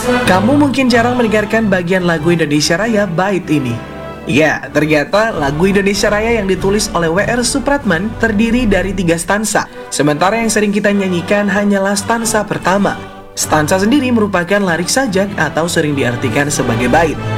Kamu mungkin jarang mendengarkan bagian lagu Indonesia Raya bait ini. Ya, ternyata lagu Indonesia Raya yang ditulis oleh W.R. Supratman terdiri dari 3 stansa, sementara yang sering kita nyanyikan hanyalah stansa pertama. Stansa sendiri merupakan lirik sajak atau sering diartikan sebagai bait.